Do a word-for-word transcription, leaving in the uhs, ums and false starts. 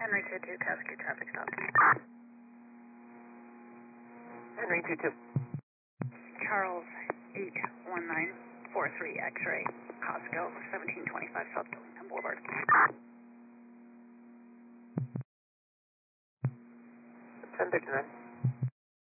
Henry two two, Cascade traffic stop. Henry two two. Charles eight one nine four three X-ray, Costco, seventeen twenty-five South Killington Boulevard. ten thirty-nine.